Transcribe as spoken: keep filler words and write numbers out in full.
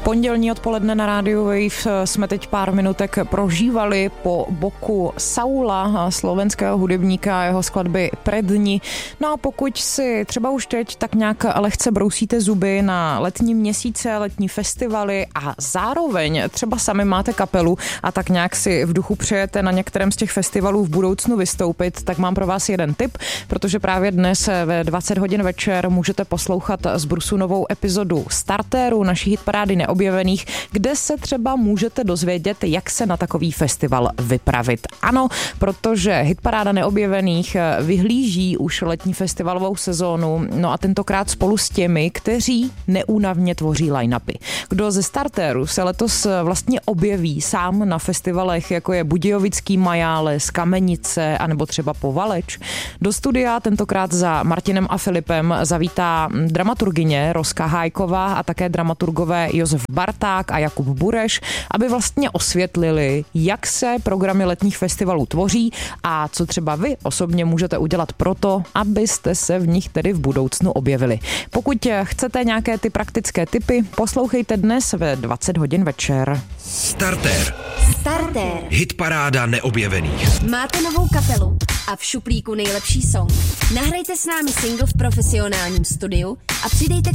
Pondělní odpoledne na rádiu Wave jsme teď pár minutek prožívali po boku Saula, slovenského hudebníka a jeho skladby Predni. No a pokud si třeba už teď tak nějak lehce brousíte zuby na letní měsíce, letní festivaly a zároveň třeba sami máte kapelu a tak nějak si v duchu přejete na některém z těch festivalů v budoucnu vystoupit, tak mám pro vás jeden tip, protože právě dnes ve dvacet hodin večer můžete poslouchat z Brusu novou epizodu Startéru, naší hitparády neobjevených, kde se třeba můžete dozvědět, jak se na takový festival vypravit. Ano, protože hitparáda neobjevených vyhlíží už letní festivalovou sezónu, no a tentokrát spolu s těmi, kteří neúnavně tvoří line-upy. Kdo ze Startéru se letos vlastně objeví sám na festivalech, jako je Budějovický Majáles, Kamenice anebo třeba Povaleč. Do studia tentokrát za Martinem a Filipem zavítá dramaturgyně Roska Hájková a také dramaturgové Josef Barták a Jakub Bureš, aby vlastně osvětlili, jak se programy letních festivalů tvoří a co třeba vy osobně můžete udělat proto, abyste se v nich tedy v budoucnu objevili. Pokud chcete nějaké ty praktické tipy, poslouchejte dnes ve dvacet hodin večer. Startér. Startér. Hitparáda neobjevených. Máte novou kapelu a v šuplíku nejlepší song. Nahrajte s námi single v profesionálním studiu a přidejte k